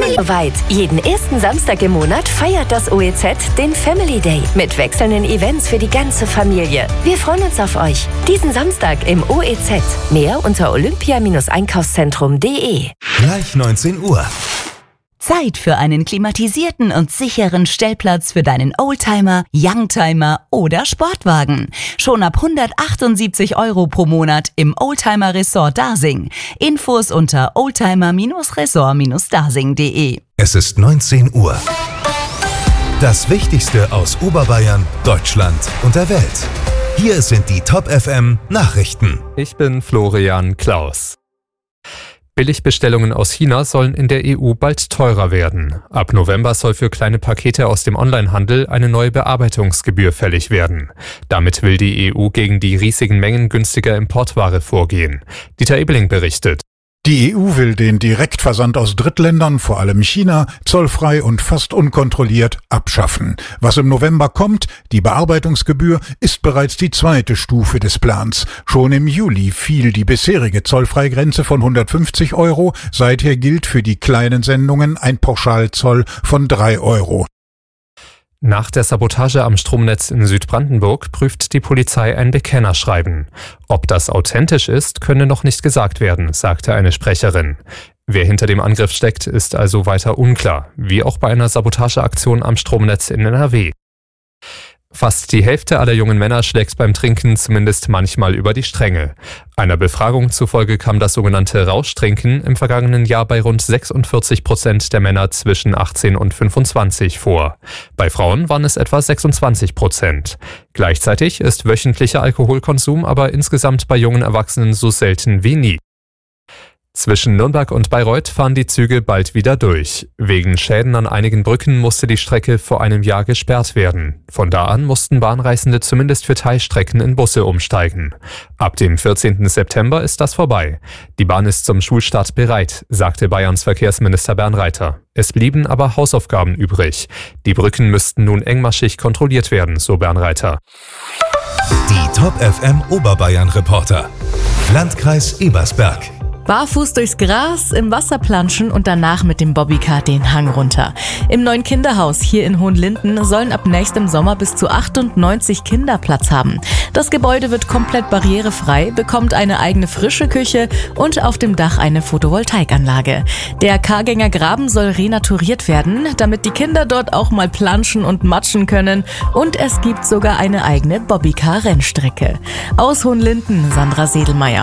Weit. Jeden ersten Samstag im Monat feiert das OEZ den Family Day mit wechselnden Events für die ganze Familie. Wir freuen uns auf euch. Diesen Samstag im OEZ. Mehr unter olympia-einkaufszentrum.de. Gleich 19 Uhr. Zeit für einen klimatisierten und sicheren Stellplatz für deinen Oldtimer, Youngtimer oder Sportwagen. Schon ab 178 € pro Monat im Oldtimer Resort Dasing. Infos unter oldtimer-resort-dasing.de. Es ist 19 Uhr. Das Wichtigste aus Oberbayern, Deutschland und der Welt. Hier sind die Top FM Nachrichten. Ich bin Florian Klaus. Billigbestellungen aus China sollen in der EU bald teurer werden. Ab November soll für kleine Pakete aus dem Onlinehandel eine neue Bearbeitungsgebühr fällig werden. Damit will die EU gegen die riesigen Mengen günstiger Importware vorgehen. Dieter Ebeling berichtet. Die EU will den Direktversand aus Drittländern, vor allem China, zollfrei und fast unkontrolliert abschaffen. Was im November kommt, die Bearbeitungsgebühr, ist bereits die zweite Stufe des Plans. Schon im Juli fiel die bisherige Zollfreigrenze von 150 €. Seither gilt für die kleinen Sendungen ein Pauschalzoll von 3 €. Nach der Sabotage am Stromnetz in Südbrandenburg prüft die Polizei ein Bekennerschreiben. Ob das authentisch ist, könne noch nicht gesagt werden, sagte eine Sprecherin. Wer hinter dem Angriff steckt, ist also weiter unklar, wie auch bei einer Sabotageaktion am Stromnetz in NRW. Fast die Hälfte aller jungen Männer schlägt beim Trinken zumindest manchmal über die Stränge. Einer Befragung zufolge kam das sogenannte Rauschtrinken im vergangenen Jahr bei rund 46% der Männer zwischen 18 und 25 vor. Bei Frauen waren es etwa 26%. Gleichzeitig ist wöchentlicher Alkoholkonsum aber insgesamt bei jungen Erwachsenen so selten wie nie. Zwischen Nürnberg und Bayreuth fahren die Züge bald wieder durch. Wegen Schäden an einigen Brücken musste die Strecke vor einem Jahr gesperrt werden. Von da an mussten Bahnreisende zumindest für Teilstrecken in Busse umsteigen. Ab dem 14. September ist das vorbei. Die Bahn ist zum Schulstart bereit, sagte Bayerns Verkehrsminister Bernreiter. Es blieben aber Hausaufgaben übrig. Die Brücken müssten nun engmaschig kontrolliert werden, so Bernreiter. Die Top FM Oberbayern Reporter. Landkreis Ebersberg. Barfuß durchs Gras, im Wasser planschen und danach mit dem Bobbycar den Hang runter. Im neuen Kinderhaus hier in Hohenlinden sollen ab nächstem Sommer bis zu 98 Kinder Platz haben. Das Gebäude wird komplett barrierefrei, bekommt eine eigene frische Küche und auf dem Dach eine Photovoltaikanlage. Der Kargänger Graben soll renaturiert werden, damit die Kinder dort auch mal planschen und matschen können. Und es gibt sogar eine eigene Bobbycar-Rennstrecke. Aus Hohenlinden, Sandra Sedelmeier.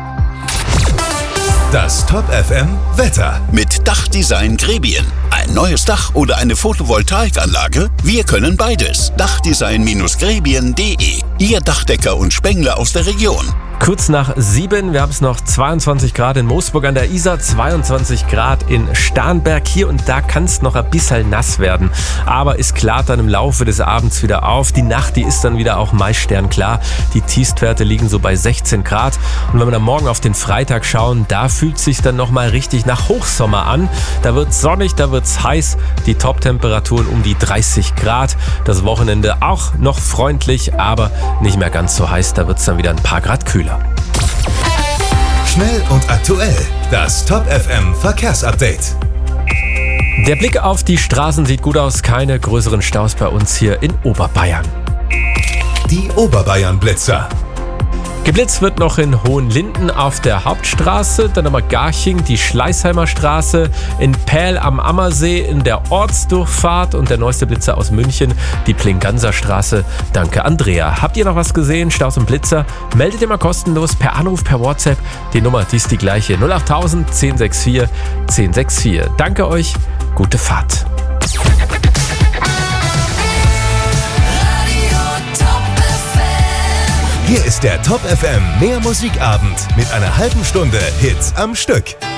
Das Top FM Wetter. Mit Dachdesign Grebien. Ein neues Dach oder eine Photovoltaikanlage? Wir können beides. Dachdesign-grebien.de. Ihr Dachdecker und Spengler aus der Region. Kurz nach 7, wir haben es noch 22 Grad in Moosburg an der Isar, 22 Grad in Starnberg. Hier und da kann es noch ein bisschen nass werden, aber es klart dann im Laufe des Abends wieder auf. Die Nacht, die ist dann wieder auch meist sternklar. Die Tiefstwerte liegen so bei 16 Grad. Und wenn wir dann morgen auf den Freitag schauen, da fühlt es sich dann nochmal richtig nach Hochsommer an. Da wird es sonnig, da wird es heiß. Die Top-Temperaturen um die 30 Grad. Das Wochenende auch noch freundlich, aber nicht mehr ganz so heiß. Da wird es dann wieder ein paar Grad kühler. Schnell und aktuell. Das Top FM Verkehrsupdate. Der Blick auf die Straßen sieht gut aus. Keine größeren Staus bei uns hier in Oberbayern. Die Oberbayern Blitzer. Geblitzt wird noch in Hohenlinden auf der Hauptstraße, dann aber Garching, die Schleißheimer Straße, in Pähl am Ammersee in der Ortsdurchfahrt und der neueste Blitzer aus München, die Plinganser Straße. Danke, Andrea. Habt ihr noch was gesehen? Staus und Blitzer? Meldet ihr mal kostenlos per Anruf, per WhatsApp. Die Nummer, die ist die gleiche. 08000 1064 1064. Danke euch. Gute Fahrt. Hier ist der Top FM Mehr Musikabend mit einer halben Stunde Hits am Stück.